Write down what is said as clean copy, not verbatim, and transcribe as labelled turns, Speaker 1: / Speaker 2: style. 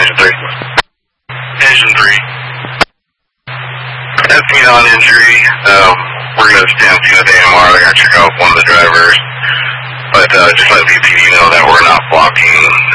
Speaker 1: Engine 3.
Speaker 2: Engine 3.
Speaker 1: That's me on injury. We're going to stand scene with AMR. They're going to check out one of the drivers. But just let BPD know that we're not blocking